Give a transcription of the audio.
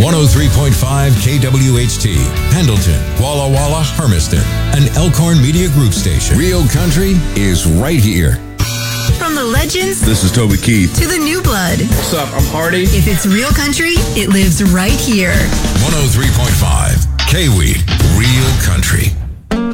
103.5 KWHT, Pendleton, Walla Walla, Hermiston, an Elkhorn Media Group station. Real country is right here. From the legends, this is Toby Keith, to the new blood. What's up? I'm Hardy. If it's real country, it lives right here. 103.5 K-Weed, Real Country.